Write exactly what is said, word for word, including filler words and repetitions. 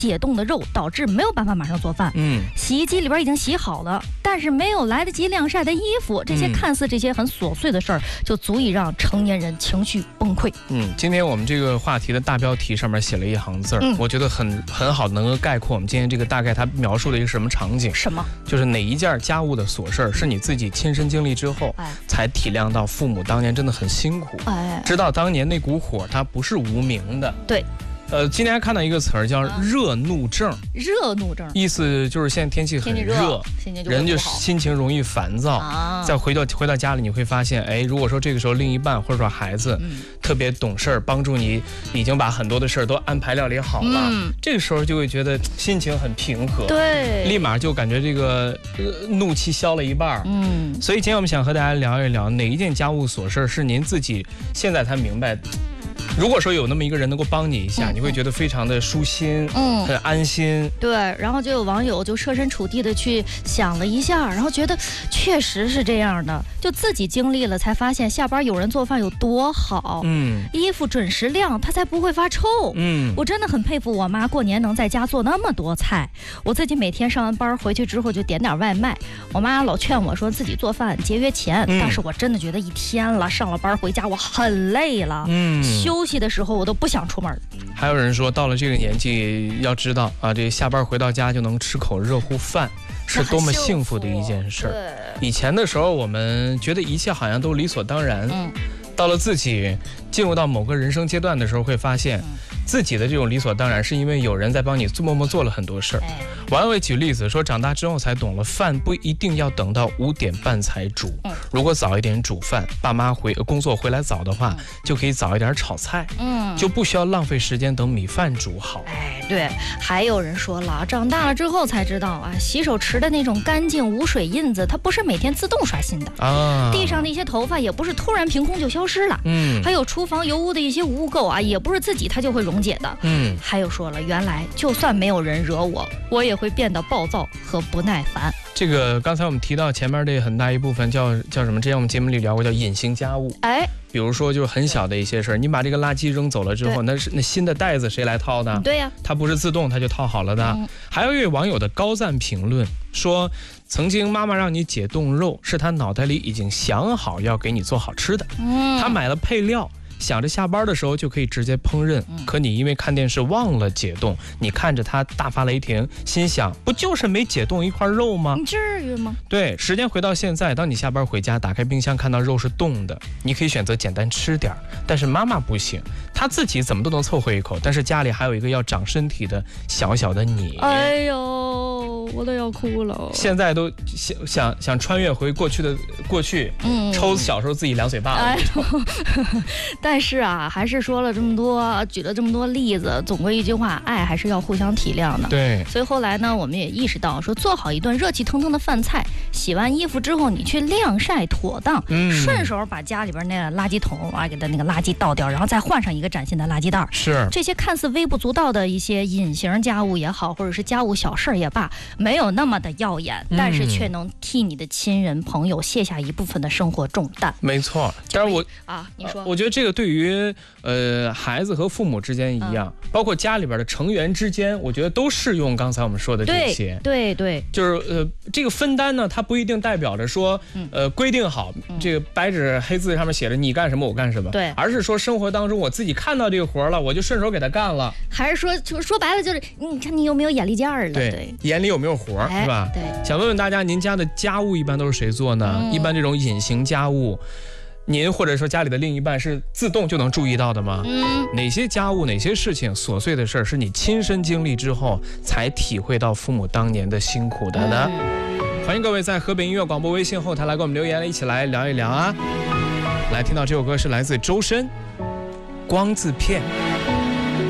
解冻的肉，导致没有办法马上做饭。 嗯， 洗衣机里边已经洗好了，但是没有来得及晾晒的衣服，这些看似这些很琐碎的事儿，就足以让成年人情绪崩溃。 嗯，今天我们这个话题的大标题上面写了一行字儿、嗯，我觉得很很好，能够概括我们今天这个大概它描述的一个什么场景？ 什么？ 就是哪一件家务的琐事儿是你自己亲身经历之后，哎、才体谅到父母当年真的很辛苦，哎，知道当年那股火它不是无名的。 对。 呃，今天还看到一个词儿叫热怒症， 热怒症意思就是现在天气很热，人就心情容易烦躁。啊、再回到回到家里，你会发现，哎，如果说这个时候另一半或者说孩子、嗯、特别懂事儿，帮助你，已经把很多的事儿都安排料理好了、嗯，这个时候就会觉得心情很平和， 对， 立马就感觉这个、呃、怒气消了一半。嗯，所以今天我们想和大家聊一聊，哪一件家务琐事是您自己现在才明白。如果说有那么一个人能够帮你一下，嗯、你会觉得非常的舒心，嗯，很安心。 对，然后就有网友就设身处地的去想了一下，然后觉得确实是这样的，就自己经历了才发现下班有人做饭有多好，嗯，衣服准时晾，它才不会发臭，嗯，我真的很佩服我妈过年能在家做那么多菜。我自己每天上完班回去之后就点点外卖，我妈老劝我说自己做饭节约钱，嗯、但是我真的觉得一天了上了班回家我很累了，嗯，休息的时候我都不想出门。 还有人说到了这个年纪要知道啊，这下班回到家就能吃口热乎饭是多么幸福的一件事儿。以前的时候我们觉得一切好像都理所当然，嗯，到了自己进入到某个人生阶段的时候会发现、嗯、自己的这种理所当然是因为有人在帮你默默做了很多事儿。王伟举例子说，长大之后才懂了，饭不一定要等到五点半才煮，嗯、如果早一点煮饭，爸妈回工作回来早的话、嗯、就可以早一点炒菜，嗯，就不需要浪费时间等米饭煮好。 哎，对，还有人说了，长大了之后才知道啊，洗手池的那种干净无水印子，它不是每天自动刷新的啊，地上的一些头发也不是突然凭空就消失了，嗯，还有厨房油污的一些污垢啊，也不是自己它就会溶解的，嗯，还有说了，原来就算没有人惹我，我也会变得暴躁和不耐烦。 这个刚才我们提到前面这很大一部分叫叫什么？之前我们节目里聊过，叫隐形家务。哎，比如说就是很小的一些事儿，你把这个垃圾扔走了之后，那是那新的袋子谁来套的？ 对呀、啊， 它不是自动它就套好了的。嗯、还有一位网友的高赞评论说，曾经妈妈让你解冻肉，是她脑袋里已经想好要给你做好吃的。嗯，她买了配料。想着下班的时候就可以直接烹饪、嗯、可你因为看电视忘了解冻，你看着它大发雷霆，心想不就是没解冻一块肉吗？ 你至于吗？ 对，时间回到现在，当你下班回家打开冰箱看到肉是冻的，你可以选择简单吃点，但是妈妈不行，她自己怎么都能凑合一口，但是家里还有一个要长身体的小小的你。 哎呦，我都要哭了。 现在都想想想穿越回过去的过去，嗯，抽小时候自己两嘴巴子。哎但是啊，还是说了这么多，举了这么多例子，总归一句话，爱还是要互相体谅的。 对， 所以后来呢，我们也意识到，说做好一顿热气腾腾的饭菜，洗完衣服之后，你去晾晒妥当，嗯，顺手把家里边那个垃圾桶啊，给它那个垃圾倒掉，然后再换上一个崭新的垃圾袋。 是， 这些看似微不足道的一些隐形家务也好，或者是家务小事也罢，没有那么的耀眼，嗯、但是却能替你的亲人朋友卸下一部分的生活重担。 没错，但是我啊，你说， 我觉得这个对于呃孩子和父母之间一样、嗯，包括家里边的成员之间，我觉得都适用刚才我们说的这些。 对对对， 就是呃这个分担呢，它不一定代表着说呃规定好、嗯、这个白纸黑字上面写着你干什么我干什么，对，而是说生活当中我自己看到这个活了，我就顺手给他干了。 还是说就说白了就是你看你有没有眼力见儿了？ 对，对眼里有没有活、哎、是吧？对。想问问大家，您家的家务一般都是谁做呢？嗯、一般这种隐形家务。您或者说家里的另一半是自动就能注意到的吗？嗯，哪些家务哪些事情琐碎的事儿是你亲身经历之后才体会到父母当年的辛苦的呢？嗯、欢迎各位在河北音乐广播微信后台来给我们留言，一起来聊一聊啊！来听到这首歌是来自周深，光字片。